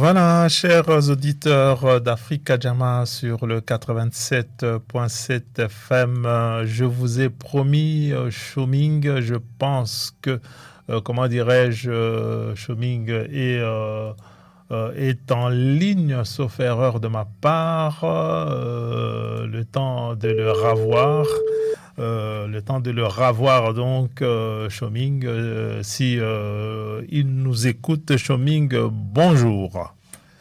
Voilà, chers auditeurs d'Africa Jama sur le 87.7 FM, je vous ai promis Choming. Je pense que, comment dirais-je, Choming est en ligne, sauf erreur de ma part. Le temps de le ravoir. Donc Choming, si il nous écoute, Choming, bonjour.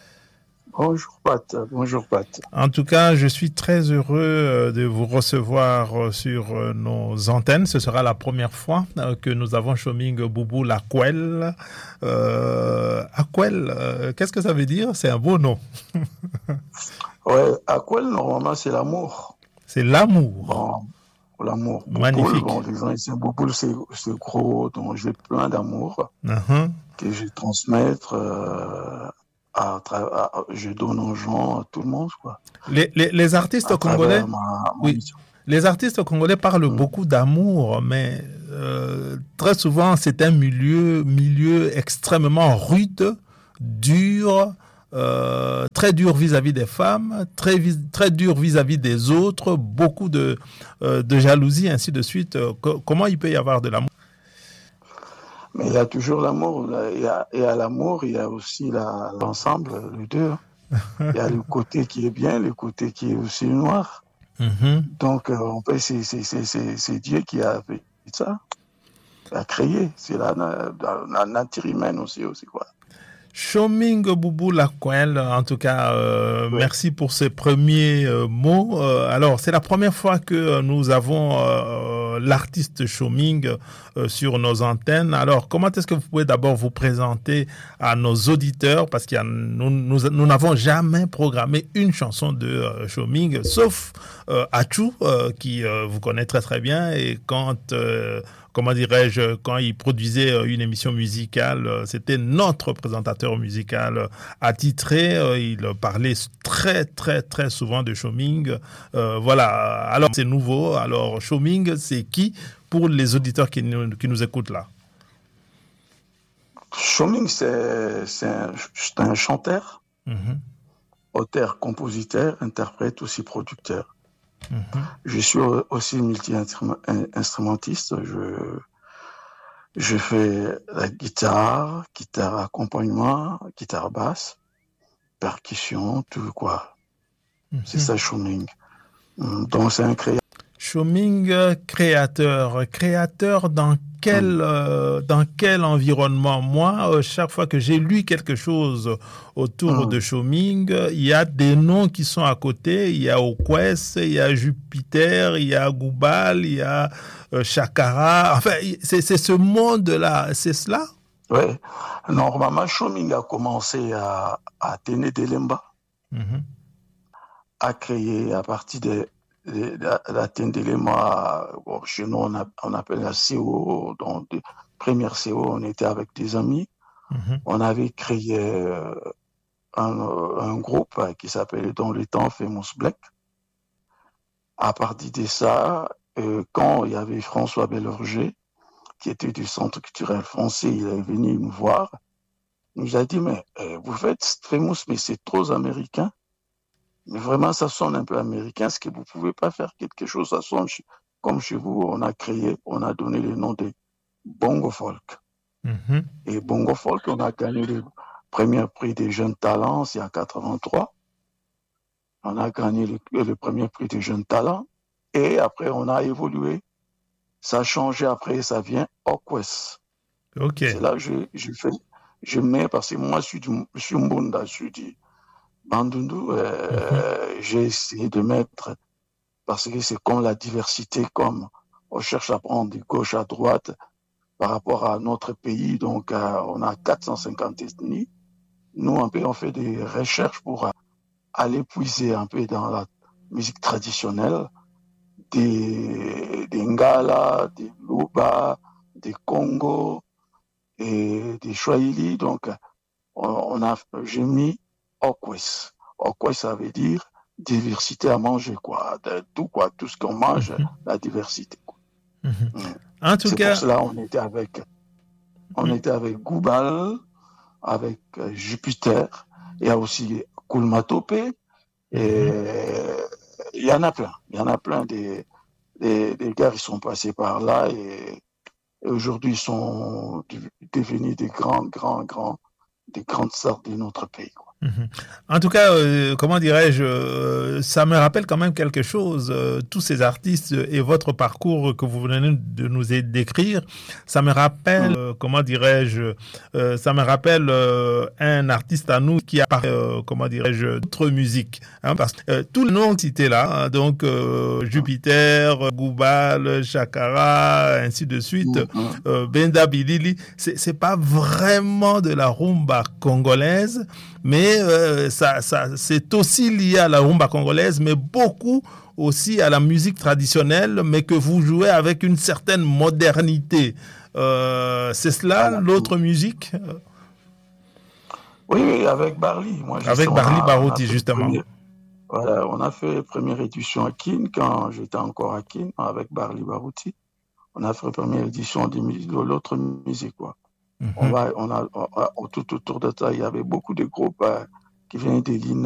Bonjour Pat. En tout cas, je suis très heureux de vous recevoir sur nos antennes. Ce sera la première fois que nous avons Choming Boubou Laquelle. Aquelle, qu'est-ce que ça veut dire? C'est un beau nom. Ouais, Aquelle, normalement, c'est l'amour. C'est l'amour. Bon, l'amour. Magnifique. Bon, les gens ici, Bouboule, c'est gros, donc j'ai plein d'amour que je vais transmettre. Je donne aux gens, à tout le monde, quoi. Les artistes congolais, les artistes congolais parlent beaucoup d'amour, mais très souvent c'est un milieu extrêmement rude, dur, très dur vis-à-vis des femmes, très dur vis-à-vis des autres, beaucoup de jalousie, ainsi de suite. Comment il peut y avoir de l'amour? Mais il y a toujours l'amour. Il y a l'amour, il y a aussi l'ensemble, les deux. Il y a le côté qui est bien, le côté qui est aussi noir. Donc, c'est Dieu qui a fait ça, qui a créé. C'est la nature humaine aussi, quoi. Choming Boubou Laquelle, en tout cas, oui. Merci pour ces premiers mots. Alors, c'est la première fois que nous avons l'artiste Choming sur nos antennes. Alors, comment est-ce que vous pouvez d'abord vous présenter à nos auditeurs? Parce que nous n'avons jamais programmé une chanson de Choming, sauf Achou, qui vous connaît très très bien. Et quand... comment dirais-je, quand il produisait une émission musicale, c'était notre présentateur musical attitré. Il parlait très, très, très souvent de Choming. Voilà. Alors, c'est nouveau. Alors, Choming, c'est qui pour les auditeurs qui nous écoutent là? Choming, c'est un chanteur, auteur, compositeur, interprète, aussi producteur. Je suis aussi multi-instrumentiste. Je fais la guitare accompagnement, guitare basse, percussion, tout quoi. C'est ça, Choming. Donc, c'est un créateur. Choming, créateur dans quel environnement? Moi, chaque fois que j'ai lu quelque chose autour de Choming, il y a des noms qui sont à côté. Il y a Okwes, il y a Jupiter, il y a Goubal, il y a Chakara. Enfin, c'est ce monde-là, c'est cela? Oui. Normalement, Choming a commencé à Téné Delemba, à créer à partir de la Tendelema, chez nous on appelle la CO, donc première CO, on était avec des amis. On avait créé un groupe qui s'appelait dans le temps Famous Black. À partir de ça, quand il y avait François Bellorger, qui était du Centre culturel français, il est venu nous voir, il nous a dit, mais vous faites Famous, mais c'est trop américain. Mais vraiment, ça sonne un peu américain. Est-ce que vous ne pouvez pas faire quelque chose? Ça sonne comme chez vous. On a donné le nom de Bongo Folk. Et Bongo Folk, on a gagné le premier prix des jeunes talents, c'est en 83. On a gagné le premier prix des jeunes talents. Et après, on a évolué. Ça a changé après, ça vient Okwes. Okay. C'est là que je mets, parce que moi, je suis Mbunda, je suis du Bandundu, j'ai essayé de mettre, parce que c'est comme la diversité, comme on cherche à prendre de gauche à droite par rapport à notre pays, donc on a 450 ethnies. Nous, on fait des recherches pour aller puiser un peu dans la musique traditionnelle, des Ngala, des Luba, des Congo et des Swahili. Donc, j'ai mis Okwes. Okwes, ça veut dire diversité à manger, quoi. Tout ce qu'on mange, la diversité, quoi. En tout cas, pour cela on était avec Goubal, avec Jupiter, Il y a aussi Koulmatopé. Et il y en a plein. Il y en a plein des gars qui sont passés par là et aujourd'hui ils sont devenus des des grandes stars de notre pays, quoi. En tout cas, comment dirais-je, ça me rappelle quand même quelque chose, tous ces artistes et votre parcours que vous venez de nous décrire, ça me rappelle, comment dirais-je, ça me rappelle un artiste à nous qui a, comment dirais-je, d'autres musiques. Hein, parce que tous les noms cités là, hein, donc Jupiter, Goubal, Chakara, ainsi de suite, Benda Bilili, c'est pas vraiment de la rumba congolaise, mais c'est aussi lié à la rumba congolaise, mais beaucoup aussi à la musique traditionnelle, mais que vous jouez avec une certaine modernité. C'est cela, l'autre musique? Oui, avec Barli. Moi, avec Barli Barouti, justement. Voilà, on a fait la première édition à Kin, quand j'étais encore à Kin, avec Barli Barouti. On a fait la première édition de l'autre musique, quoi. Tout autour de ça, il y avait beaucoup de groupes qui venaient de l'INA.